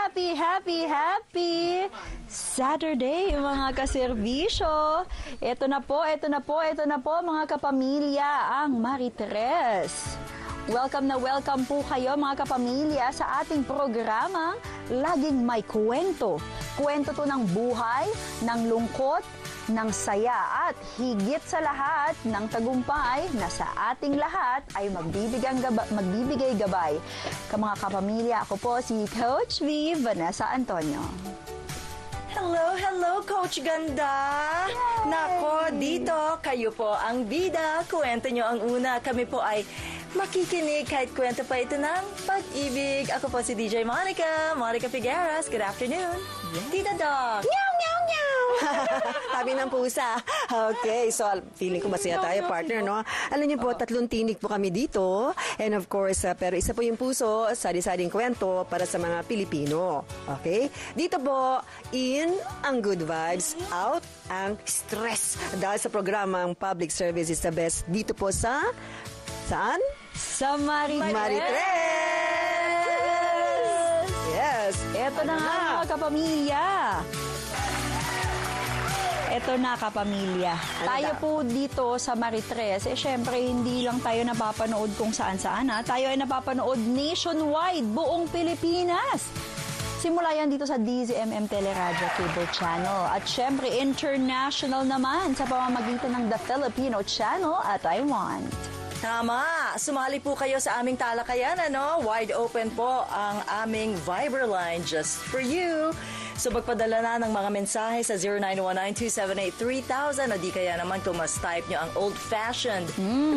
happy Saturday, mga kaserbisyo. Ito na po mga kapamilya, ang Maritres. Welcome po kayo mga kapamilya sa ating programang Laging May Kwento. Kwento to ng buhay, ng lungkot, ng saya at higit sa lahat ng tagumpay na sa ating lahat ay magbibigay gabay. Mga kapamilya, ako po si Coach V, Vanessa Antonio. Hello, Coach Ganda! Yay! Nako, dito, kayo po ang bida. Kwento nyo ang una. Kami po ay makikinig kahit kwento pa ito ng pag-ibig. Ako po si DJ Monica Figueras. Good afternoon. Yeah. Tita Doc. Meow, meow, meow. Sabi ng pusa. Okay, so feeling ko masaya tayo, partner, no? Alam niyo po, 3 tinig po kami dito. And of course, pero isa po yung puso, sari-saring kwento para sa mga Pilipino. Okay? Dito po, in ang good vibes, out ang stress. Dahil sa programang Public Service is the Best. Dito po sa... Saan? Sa Maritres! Yes! Ito na nga mga kapamilya. Tayo po dito sa Maritres, syempre hindi lang tayo napapanood kung saan-saan. Tayo ay napapanood nationwide, buong Pilipinas. Simula yan dito sa DZMM Teleradyo Cable Channel. At syempre international naman sa pamamagitan ng The Filipino Channel at Taiwan. Tama! Sumali po kayo sa aming talakayan, ano? Wide open po ang aming Viber line just for you. So magpadala na ng mga mensahe sa 0919-278-3000 o di kaya naman kung mas type nyo ang old-fashioned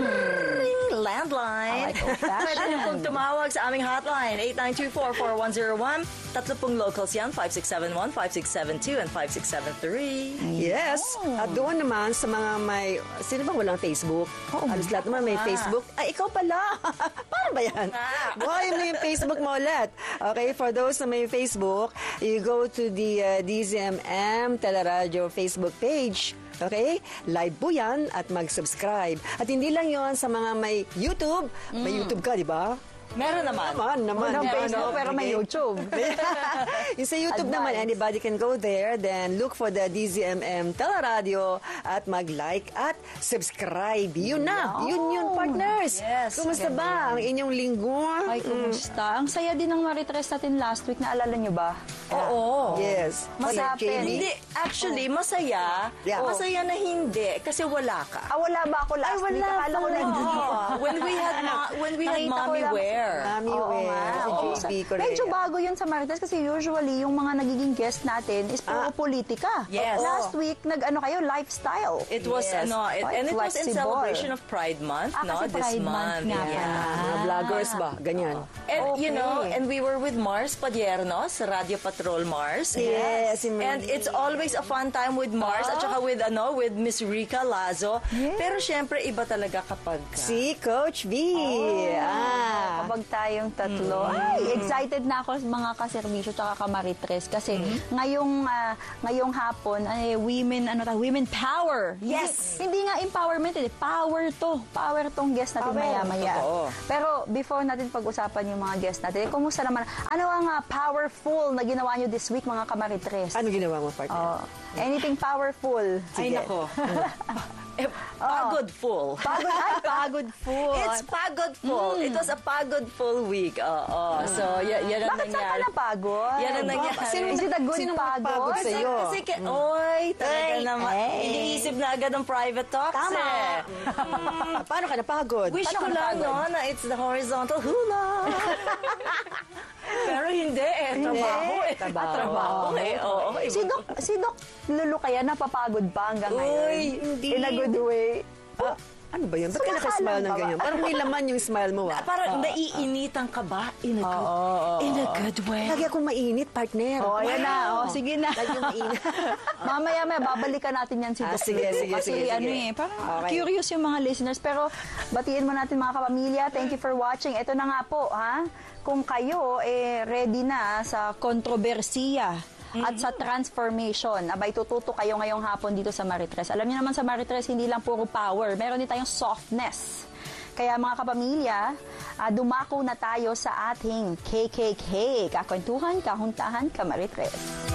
landline. Like old-fashioned. Pwede nyo pong tumawag sa aming hotline 8924-4101. 30 locals yan, 5671, 5672, and 5673. Yes. At doon naman sa mga may... Sino bang walang Facebook? Alos lahat naman may Facebook. Ay, ikaw pala. Paano ba yan? Buhay mo yung Facebook mo ulit. Okay, for those na may Facebook, you go to the DZMM Teleradyo Facebook page. Okay? Live po yan at mag-subscribe. At hindi lang yon sa mga may YouTube. May YouTube ka, di ba? Meron naman. Naman. Walang Facebook, pero may YouTube. Yung sa YouTube naman, anybody can go there, then look for the DZMM Teleradio at mag-like at subscribe. Yun na. Yun, partners. Yes. Kumusta ba ang inyong linggo? Ay, kumusta? Ang saya din ng Maritres natin last week. Naalala nyo ba? Oo. Yes. Masapin. Hindi, actually, masaya. Yeah. Masaya na hindi kasi wala ka. Wala ba ako last week? Akala ko nandito. When we had Mommy Wear. Mami Wear. Si JB, correct. Medyo bago yun sa Marites kasi usually yung mga nagiging guest natin is puro politika. Yes. Last week, nag-ano kayo, lifestyle. It was, Yes. and it was in Flexible. celebration of Pride Month, Kasi this Pride Month nga pala. Mga vloggers ba? Ganyan. And, Okay. and we were with Mars Padierno sa Radio Patrol Mars. Yes. And it's always a fun time with Mars at saka with Miss Rica Lazo. Yes. Pero syempre, iba talaga kapag... Si Coach V. Kapag tayong tatlo. Ay, excited na ako mga kaservisyo tsaka kamaritres kasi ngayong hapon women power. Yes. Hindi nga empowerment, power to. Power tong guest natin maya-maya. Totoo. Pero before natin pag-usapan yung mga guest natin, kumusta naman? Ano ang powerful na ginawa nyo this week mga kamaritres? Ano ginawa mo, partner? Anything powerful? Ay, nako. Pagodful. Pagodful. It's pagodful. It was a pagodful week. So, yan ang Bakit saan ka nangyari. napagod? Yan ang nangyari. Is it a good Sinong pagod? nagpagod sa'yo? Kasi, talaga naman. Iniisip na agad ng private talks. Tama. Paano ka napagod? Wish Paano ko ka lang, napagod? na it's the horizontal hula. Pero hindi Trabaho Oo. Si Doc Lulu kaya napapagod pa hanggang ngayon? Uy, hindi. In a good way. Ano ba yun? Ba't ka nakasmile Sumasalang ng ka ba? ganyan? Parang may laman yung smile mo, Parang naiinitan ka ba? In a good way. Lagi akong mainit, partner. Yan na. Sige na. Lagi akong mainit. Mamaya babalikan natin yan si Doc Sige. Kasi parang curious yung mga listeners. Pero batiin mo natin mga kapamilya. Thank you for watching. Ito na nga po, kung kayo ready na sa kontrobersiya at sa transformation, abay tututo kayo ngayong hapon dito sa Maritres. Alam niyo naman sa Maritres, hindi lang puro power. Meron din tayong softness. Kaya mga kapamilya, dumako na tayo sa ating KKK, Kakwentuhan, Kahuntahan, Kamaritres.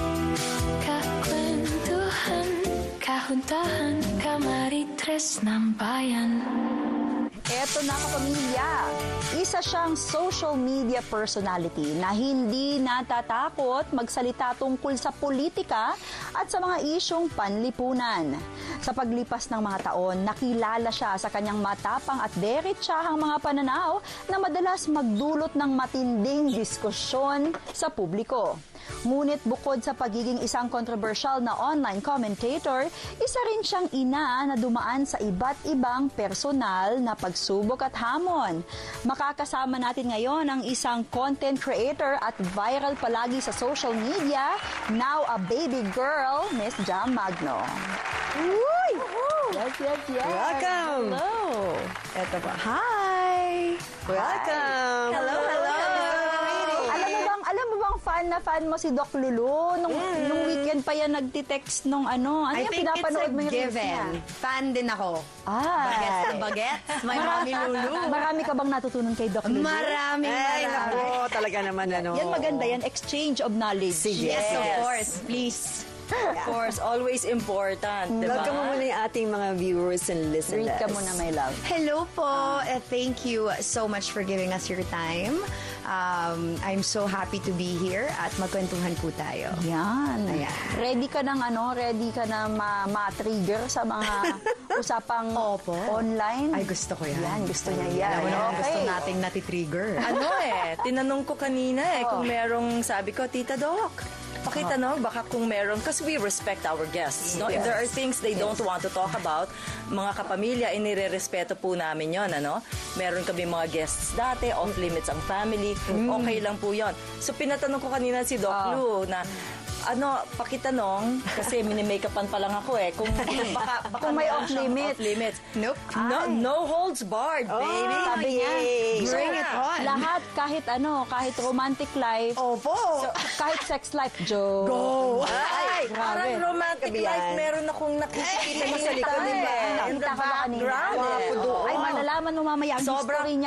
Kakwentuhan, kahuntahan, kamaritres ng bayan. Eto na kapamilya, isa siyang social media personality na hindi natatakot magsalita tungkol sa politika at sa mga isyong panlipunan. Sa paglipas ng mga taon, nakilala siya sa kanyang matapang at derechahang mga pananaw na madalas magdulot ng matinding diskusyon sa publiko. Ngunit bukod sa pagiging isang controversial na online commentator, isa rin siyang ina na dumaan sa iba't ibang personal na pagsubok at hamon. Makakasama natin ngayon ang isang content creator at viral palagi sa social media, now a baby girl, Miss Jam Magno. Uy! Yes. Welcome! Hello! Eto po. Hi! Welcome! Hello. Alam mo bang fan mo si Doc Lulu? Nung weekend pa yan nagtitext nung ano I yung think it's pinapanood a mo yung reels given. niya? Fan din ako. Bagets na bagets. My mommy Lulu. Marami ka bang natutunan kay Doc Lulu? Marami. Ay, nako, talaga naman ano. Yan maganda yan, exchange of knowledge. Sige. Yes, of Yes. course. Please. Of course, always important, di ba? Welcome mo muna yung ating mga viewers and listeners. Greet ka muna, my love. Hello po. Thank you so much for giving us your time. I'm so happy to be here at magkwentuhan po tayo. Yan. Ayan. Ready ka na ma-trigger sa mga usapang Opo. online? Ay, gusto ko yan. Yan, gusto niya yan. Alam mo naman, gusto Okay. nating natitrigger. Tinanong ko kanina kung merong, sabi ko, Tita Doc, pakitanong, baka kung meron, because we respect our guests. No? If there are things they don't want to talk about, mga kapamilya, inire-respeto po namin yon, ano? Meron kami mga guests dati, off-limits ang family, okay lang po yon. So, pinatanong ko kanina si Doc Lu na, pakitanong, kasi mini-makeupan pa lang ako kung baka Kung may meron siyang off-limits. off-limits. Nope. No holds barred, baby. Sabi niya. Bring it on. Lahat, kahit romantic life, Opo. kahit sex life, Joe. Go. Ay, Grabe. parang romantic Grabe life, yan. meron akong nakikita mo sa likod, di ba? In Nakita the ko ba kanina? background. Ay, malalaman mo mamaya ang Sobrang- history niya.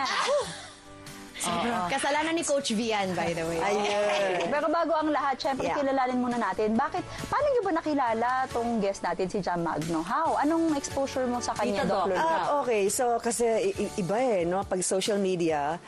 Kasalanan ni Coach Vian, by the way. Ayun. Pero bago ang lahat, syempre Yeah. kilalanin muna natin. Paano niyo ba nakilala tong guest natin, si Jam Magno? How? Anong exposure mo sa kanya, Tita Doc Doc. Lulu? Okay. So, kasi iba no? Pag social media,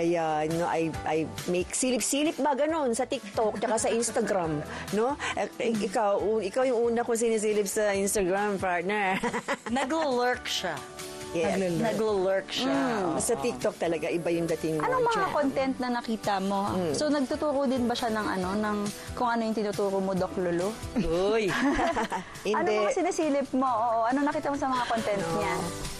I make silip-silip ba ganun sa TikTok tsaka sa Instagram, no? Ikaw yung una kong sinisilip sa Instagram, partner. Naglo-lurk siya. Yeah. Naglo-lurk siya. Sa TikTok talaga, iba yung dating mo. Anong mga Diyan. content na nakita mo? So, nagtuturo din ba siya ng kung ano yung tinuturo mo, Doc Lulu? Uy. Ano Hindi. mga sinisilip mo? Oo. Ano nakita mo sa mga content niya?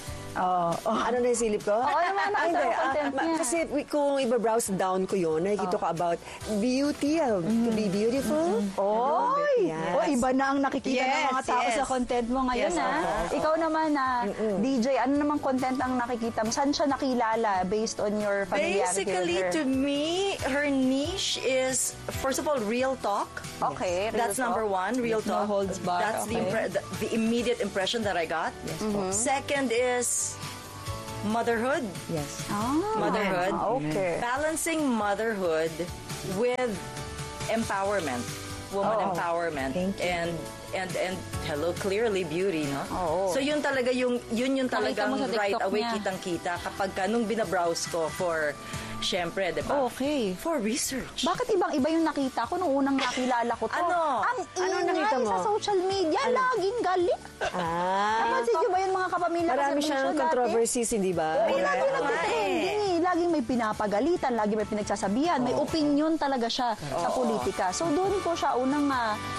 Ano na yung silip ko? Oo, ano mga nakita mo content niya? Kasi kung iba-browse down ko yun, nakikita ko about beauty, to be beautiful. Oy! Yes. O, iba na ang nakikita ng mga tao yes. sa content mo ngayon, Yes, ha? Ikaw naman, DJ, ano namang content ang nakikita mo? Saan siya nakilala based on your familiarity Basically, with her? to me, her niche is, first of all, real talk. Okay, real That's talk. number one, real No talk. holds barred, That's okay. the immediate impression that I got. Second is motherhood. Yes. Motherhood. Okay. Balancing motherhood with empowerment. Woman empowerment. Thank you. And hello, clearly beauty, no? Oo. So yun talaga yun Nakita mo talagang sa right TikTok away niya. kitang-kita kapag nung binabrowse ko for, syempre, di ba? Okay. For research. Bakit ibang-iba yung nakita ko nung unang nakilala ko to? Ano? Ang Anong ingay nakita mo? sa social media, laging galit. Napansin niyo ba yung mga kapamilya? Marami Kasi siyang dati? controversies, hindi ba? Oo, lagi Correct. nagtitrending eh. Laging may pinapagalitan, lagi may pinagsasabihan, may opinion talaga siya sa politika. So doon ko siya unang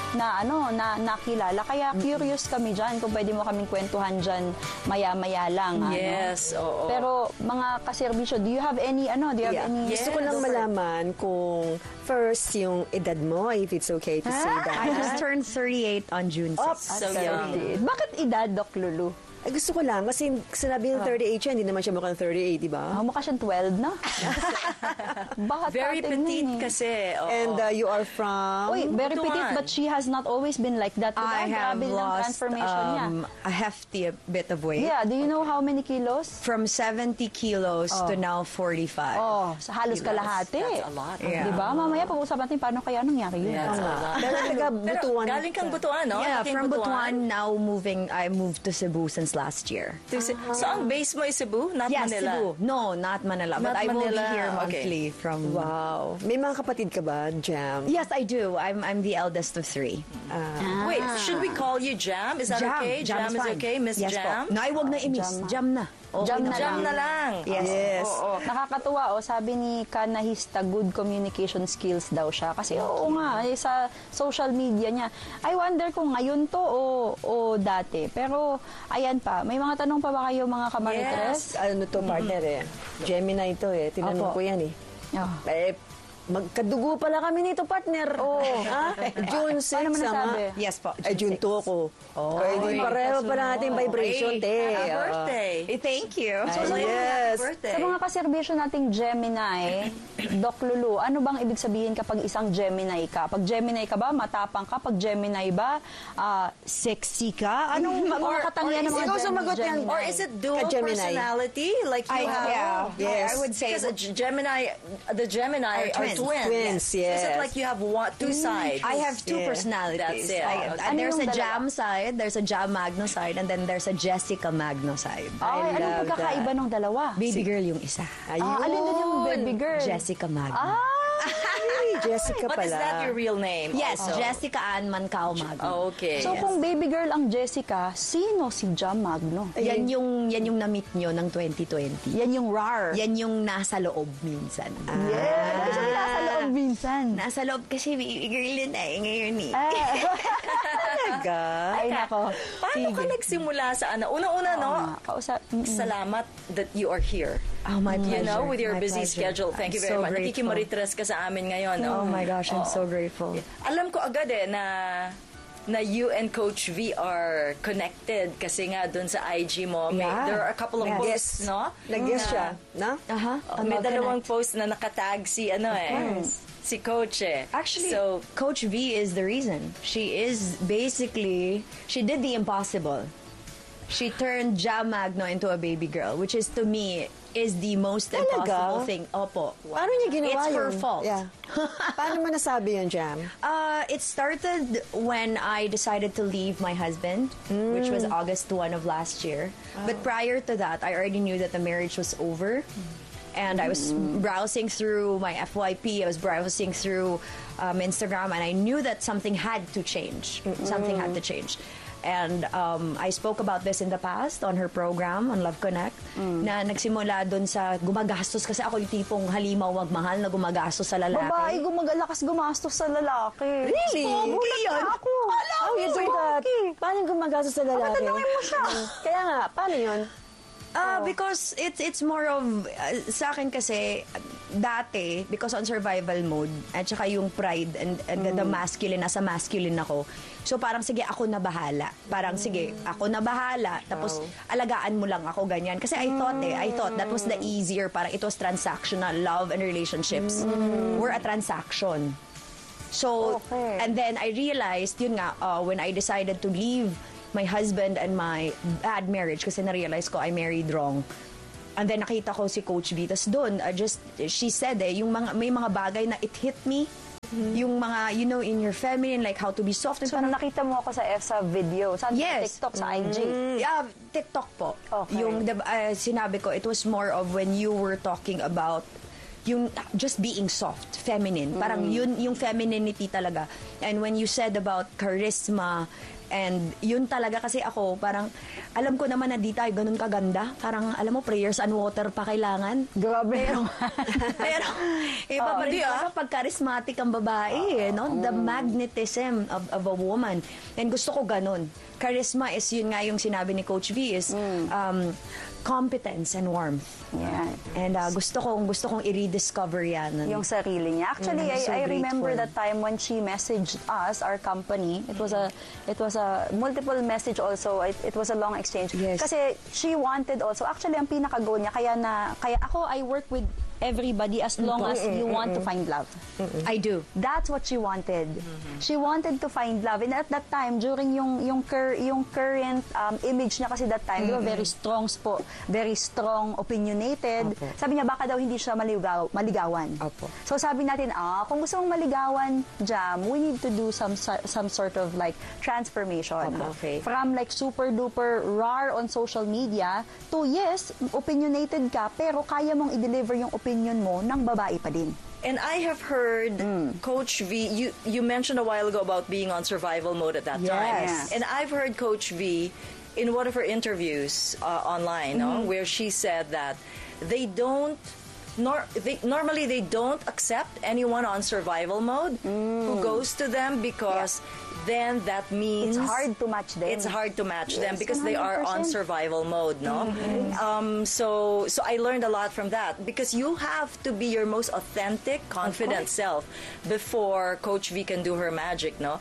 nakilala. Kaya curious kami dyan kung pwede mo kaming kwentuhan dyan maya-maya lang. Yes, oo. Pero mga kaserbisyo, do you have any, Yeah. any... Gusto ko lang malaman kung first yung edad mo, if it's okay to say that. I just turned 38 on June 6. So young. Bakit edad, Doc Lulu? Ay, gusto ko lang. Kasi sinabi ng 38 siya, hindi naman siya mukhang 38, di ba? Mukha siyang 12 na. Bakit Very petite kasi. Oo. And you are from... Uy, very Butuan. petite, but she has not always been like that. Diba? I have Grabe ng lost transformation niya. a hefty bit of weight. Yeah, do you know how many kilos? From 70 kilos to now 45. Oh, sa halos kalahati. That's a lot. Yeah. Diba? Mamaya pag-usapan natin paano kaya nangyari yun. That's a lot. Pero taga Pero Butuan. galing kang Butuan, no? Yeah, Naging from Butuan, now I moved to Cebu since last year. So, ang base mo is Cebu, not Yes, Manila? Cebu. No, not Manila. But Not I will be Manila. here Okay. monthly from... Wow. May mga kapatid ka ba, Jam? Yes, I do. I'm the eldest of 3. Wait, should we call you Jam? Is that okay? Jam is fine. okay, Miss Yes Jam? po. No, ay, wag na i-miss. Jam na. Okay Jam na Jam na lang. Yes. Oo. Nakakatuwa, sabi ni Kanahista, good communication skills daw siya. Kasi oo nga, sa social media niya. I wonder kung ngayon to o dati. Pero, ayan pa, may mga tanong pa ba kayo mga kamaritres? Ano to, partner eh. Gemini to eh. Tinanong Opo. ko yan eh. Oh. Eh, magkadugo pala kami nito, partner. Oo. Ha? June 6 Paano mo nasabi? Yes po. Ay, June 2 ako. Kaya di pareho pa natin vibration, te. Happy birthday. Thank you. Yes. Birthday. Sa mga kaserbisyo nating Gemini, Doc Lulu, ano bang ibig sabihin kapag isang Gemini ka? Pag Gemini ka ba, matapang ka? Pag Gemini ba, sexy ka? Anong mga katangian ng mga ikaw sumagot yan. Gemini? Or is it dual Ka-Gemini. personality? Like you have... Yes. I would say Because the Gemini are twins. Twins, Is it yes. like you have two sides? I have 2 Yeah. personalities. That's it. Ano There's yung a dalawa? Jam side, there's a Jam Magno side, and then there's a Jessica Magno side. Ay, anong love pagkakaiba ng dalawa? Baby girl yung isa. Ayun. Alin din yung baby girl? Jessica Magno. Ay, Jessica But pala. is that your real name? Yes, also? Jessica Ann Mancao Magno. Okay. So kung baby girl ang Jessica, sino si Jam Magno? Yan yung na-meet nyo ng 2020. Yan yung RAR. Yan yung nasa loob minsan. Yes! Ano siya nasa loob minsan? Nasa loob kasi baby girl yun ngayon eh. Talaga? Ay, nako. Paano ka nagsimula sa ano? Una-una, no? Salamat that you are here. Oh, my pleasure. You know, with your My busy pleasure. schedule. Thank you I'm very so much. grateful. Nakikimaritres ka sa amin ngayon, no? Oh my gosh, I'm so grateful. Alam ko agad na you and Coach V are connected kasi nga dun sa IG mo, Yeah. there are a couple of Yes. posts, no? Nag-guess Na- siya, no? May dalawang post na nakatag si si Coach eh. Actually, so, Coach V is the reason. She did the impossible. She turned Jam Magno into a baby girl, which is to me is the most impossible thing. Opo. Paano niya ginawa It's her yun? fault. Yeah. Paano mo nasabi yun, Jam? It started when I decided to leave my husband, which was August 1 of last year. But prior to that, I already knew that the marriage was over. And I was browsing through my FYP, I was browsing through Instagram, and I knew that something had to change. Something had to change. And I spoke about this in the past on her program, on Love Connect, na nagsimula dun sa gumagastos. Kasi ako yung tipong halimaw magmahal na gumagastos sa lalaki. Babae gumagalakas gumastos sa lalaki. Really? Gulat na ako. How you do that? Paano gumagastos sa lalaki? Tatanungin mo siya. Kaya nga, paano yun? Because it's more of sa akin kasi dati because on survival mode at saka yung pride and the masculine, nasa masculine ako. So parang sige ako na bahala. Parang sige ako na bahala tapos alagaan mo lang ako ganyan. Kasi I thought that was the easier, parang it was transactional. Love and relationships were a transaction. So and then I realized yun nga when I decided to leave my husband and my bad marriage kasi na-realize ko I married wrong. And then nakita ko si Coach V. Tas doon, she said yung may mga bagay na it hit me. Yung mga, you know, in your feminine, like how to be soft. And So, nakita mo ako sa video. Saan? Yes. TikTok, sa IG? Yeah, TikTok po. Okay. Yung sinabi ko, it was more of when you were talking about yung just being soft, feminine. Parang yun yung femininity talaga. And when you said about charisma, and yun talaga kasi ako, parang alam ko naman na di tayo ganun kaganda. Parang alam mo, prayers and water pa kailangan. Grabe. Pero iba pa rin pag charismatic ang babae, no? The magnetism of a woman. And gusto ko ganun. Charisma is yun nga yung sinabi ni Coach V is competence and warmth. Yan. And gusto kong i-rediscover yan. Yung sarili niya. Actually, So I remember grateful. that time when she messaged us, our company. It was a multiple message also. It was a long exchange. Yes. Kasi she wanted also, actually, ang pinaka-goal niya, kaya ako, I work with everybody as long as you want to find love. I do. That's what she wanted. She wanted to find love. And at that time, during yung current image niya kasi that time, di ba, very strong po, very strong, opinionated. Opo. Sabi niya, baka daw hindi siya maligawan. Opo. So sabi natin, kung gusto mong maligawan, Jam, we need to do some sort of like transformation. Opo. Okay. From like super duper raw on social media to yes, opinionated ka, pero kaya mong i-deliver yung opinion mo ng babae pa din. And I have heard Coach V, you mentioned a while ago about being on survival mode at that Yes. time. And I've heard Coach V in one of her interviews online, where she said that they don't normally they don't accept anyone on survival mode who goes to them because then that means It's hard to match them. It's hard to match them Yes, because they are on 100%. survival mode, no? So I learned a lot from that because you have to be your most authentic, confident self before Coach V can do her magic, no?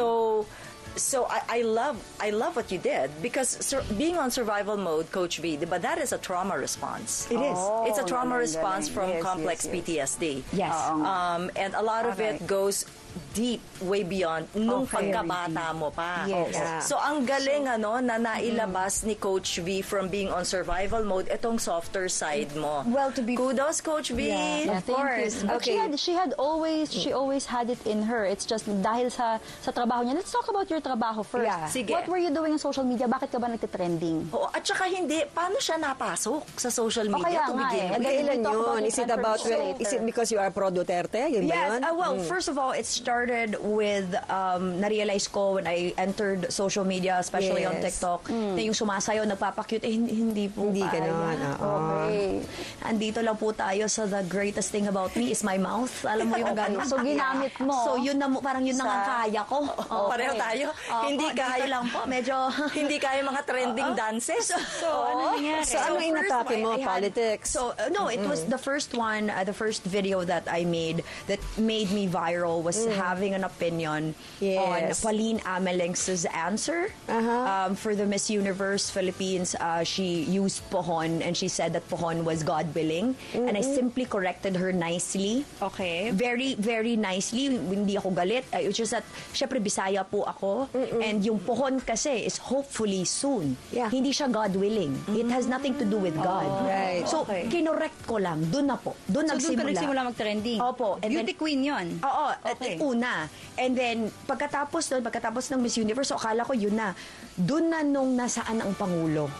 So I love what you did because being on survival mode, Coach V, but that is a trauma response. It is. It's a trauma galing, response galing. from Yes, complex yes, yes. PTSD. Yes. And a lot of it goes deep, way beyond nung pagkabata mo pa. Yes. Yeah. So ang galing na nailabas ni Coach V from being on survival mode itong softer side mo. Well, to be- kudos, Coach V. Yeah, Of thank course. you. But Okay. she always had it in her. It's just dahil sa trabaho niya. Let's talk about your trabaho first. Yeah. Sige. What were you doing on social media? Bakit ka ba nagte-trending? Oo, at saka hindi, paano siya napasok sa social media kaya to nga begin eh. with? Again, Kailan we talk about yun? it Is it about, later. is it because you are pro Duterte? Yun ba Yes. yun? Well, first of all, it started with na-realize ko when I entered social media, especially on Yes. TikTok, na yung sumasayaw, nagpapakyut, hindi po Hindi kaya. ganon, oo. Okay. Andito lang po tayo sa the greatest thing about me is my mouth. Alam mo yung gano'n. So, ginamit mo. So, yun na, parang yun na Sa- ang kaya ko. Pareho tayo. Hindi Dito kaya. lang po, medyo... Hindi kaya mga trending dances. So, ano nangyari? So, ano first, inatake mo? I had- Politics? So, no, it was the first one, the first video that I made that made me viral was having an opinion on Yes. Pauline Ameling's answer for the Miss Universe Philippines. She used pohon and she said that pohon was God-willing. And I simply corrected her nicely. Okay. Very, very nicely. Hindi ako galit. It's just that, syempre, Bisaya po ako. And yung pohon kasi is hopefully soon. Yeah. Hindi siya God-willing. It has nothing to do with God. right. So, kinorekt ko lang. Doon na po. Doon So, doon ka nagsimula. nagsimula mag-trending? Opo. And Beauty queen yun? Oo, Okay. una. And then, pagkatapos ng Miss Universe, so akala ko yun na. Doon na nung nasaan ang Pangulo.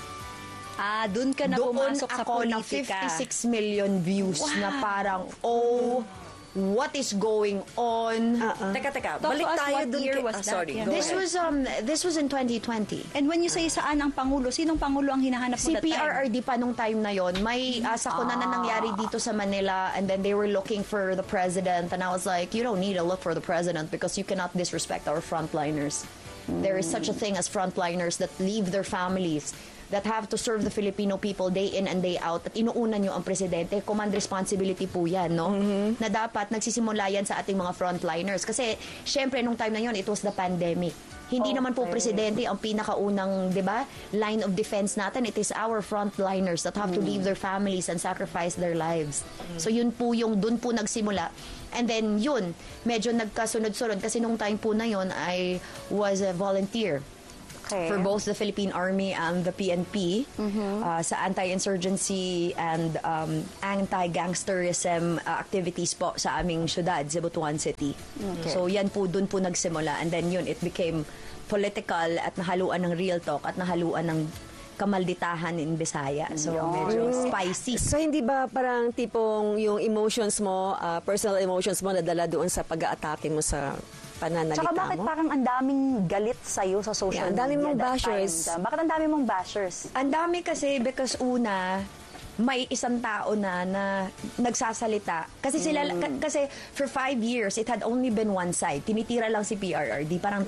Doon ka na Doon pumasok sa ako na politika. 56 million views na parang, what is going on? Teka, Talk balik to us, tayo what dun year kay... was that? sorry, Yeah. go This ahead. was in 2020. And when you say saan ang Pangulo, sinong Pangulo ang hinahanap mo Si that time? PRRD pa nung time na yon, may sakuna na nangyari dito sa Manila and then they were looking for the president and I was like, you don't need to look for the president because you cannot disrespect our frontliners. There is such a thing as frontliners that leave their families, that have to serve the Filipino people day in and day out, at inuuna nyo ang presidente, command responsibility po yan, no? Na dapat nagsisimula yan sa ating mga frontliners. Kasi, syempre, nung time na yon, it was the pandemic. Hindi naman po presidente ang pinakaunang, di ba, line of defense natin. It is our frontliners that have to leave their families and sacrifice their lives. So yun po yung, dun po nagsimula. And then yun, medyo nagkasunod-sunod kasi nung time po na yun, I was a volunteer. Okay. For both the Philippine Army and the PNP sa anti-insurgency and anti-gangsterism activities po sa aming syudad, Butuan City. Okay. So yan po, dun po nagsimula. And then yun, it became political at nahaluan ng real talk at nahaluan ng kamalditahan in Bisaya. So medyo spicy. So, hindi ba parang tipong yung emotions mo, personal emotions mo, nadala doon sa pag-aatake mo sa pananalita Tsaka bakit mo? parang ang daming galit sa'yo sa social Yeah, ang dami media mong that bashers. time? Bakit ang dami mong bashers? Ang dami kasi because una, may isang tao na nagsasalita. Kasi sila, kasi for 5 years, it had only been one side. Tinitira lang si PRRD. Parang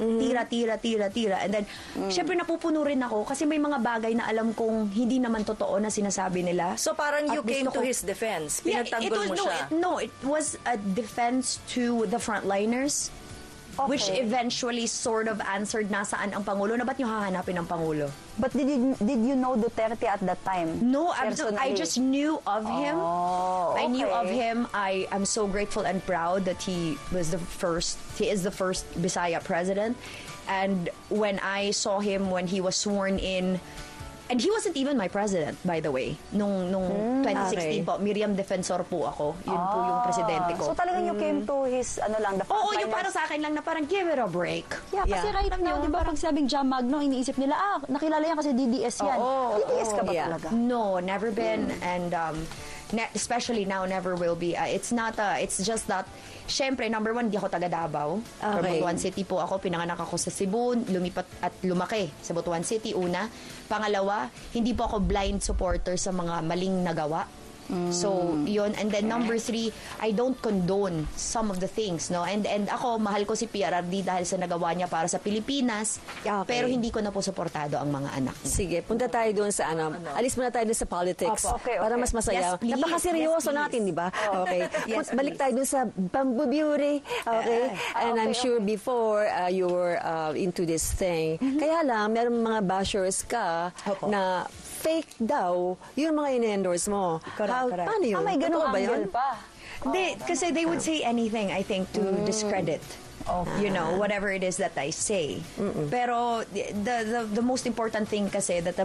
tira. And then, syempre napupuno rin ako kasi may mga bagay na alam kong hindi naman totoo na sinasabi nila. So parang you At came gusto to ko- his defense. Yeah, Pinagtanggol mo siya. it was a defense to the frontliners. Which eventually sort of answered nasaan ang Pangulo. Na ba't nyo hahanapin ang Pangulo? But did you know Duterte at that time? No, I Personally? just knew of him. Oh, I knew of okay. him. I am so grateful and proud that he is the first Bisaya president. And when I saw him when he was sworn in, and he wasn't even my president, by the way. Nung 2016 okay. po, Miriam Defensor po ako. Yun po yung presidente ko. So talagang you came to his, the Oo, frontliners. yung para sa akin lang na parang give it a break. Yeah, kasi right now, di ba, pag sabing Jam Magno, iniisip nila, nakilala yan kasi DDS yan. DDS ka ba yeah. talaga? No, never been, and especially now, never will be. It's just that, syempre, number one, hindi ako taga Davao. From Okay. Butuan City po ako, pinanganak ako sa Cebu, lumipat at lumaki sa Butuan City, una. Pangalawa, hindi po ako blind supporter sa mga maling nagawa. So, yun. And then number 3, I don't condone some of the things, no? And ako, mahal ko si PRRD dahil sa nagawa niya para sa Pilipinas, Okay. pero hindi ko na po suportado ang mga anak niya. Sige, punta tayo doon sa alis muna tayo doon sa politics. Opo. Okay, Para okay. mas masaya. Yes, please. Napakaseryoso Yes, please. natin, di ba? Okay. Yes, Balik tayo doon sa Bamboo Beauty. Okay. And I'm sure before you were into this thing. Kaya lang, meron mga bashers ka Opo. na fake daw yung mga in-endorse mo. Correct. Paano yun? May ganung Totoo ba yun? angle pa. Kasi they would say anything, I think, to discredit. You know, whatever it is that I say. Pero the most important thing kasi that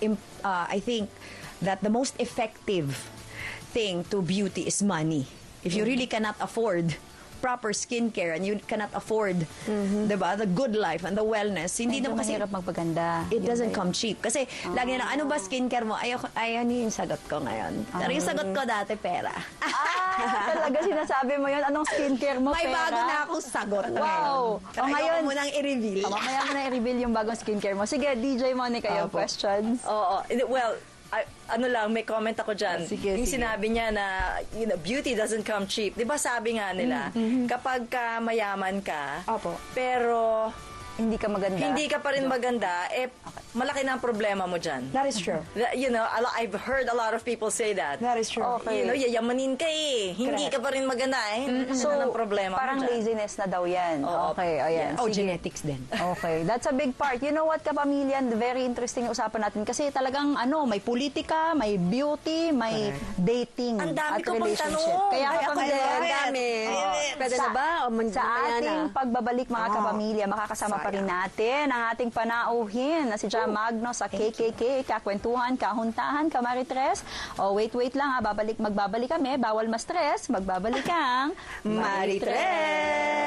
I think that the most effective thing to beauty is money. If you really cannot afford proper skincare and you cannot afford, diba, the good life and the wellness, hindi Medyo naman kasi mahirap magpaganda. it doesn't come cheap. Kasi lagi na, ano ba skincare mo? Ano yung sagot ko ngayon? Pero yung sagot ko dati, pera. Talaga sinasabi mo yun? Anong skincare mo, May pera? bago na akong sagot Wow. ngayon. O, ngayon, mo nang i-reveal. Mamaya mo na i-reveal yung bagong skincare mo. Sige, DJ Monica, yung Opo. questions. Oo. Well, ano lang, may comment ako dyan. Sige, Yung sige. sinabi niya na, beauty doesn't come cheap. Di ba sabi nga nila, kapag ka mayaman ka, Opo. pero Hindi ka maganda. hindi ka pa rin maganda, malaki na ang problema mo dyan. That is true. You know, I've heard a lot of people say that. That is true. Okay. You know, yayamanin ka eh. Hindi ka pa rin maganda eh. So, Ano ang problema parang mo dyan? laziness na daw yan. Oo. Okay, ayan. Oh, Sige. genetics din. Okay, that's a big part. You know what, kapamilya, very interesting yung usapan natin kasi talagang may politika, may beauty, may dating Ang dami at ko pang relationship. tanong. Kaya Ay, ako kapamilya, din. Ang dami. Pwede na ba? O, sa mamaya ating na. pagbabalik mga kapamilya, makakasama pa rin natin ang ating panauhin na si Jam Magno sa KKK, Kakwentuhan, Kahuntahan, Kamaritres. Wait lang magbabalik kami, bawal ma-stress, magbabalik ang Maritres!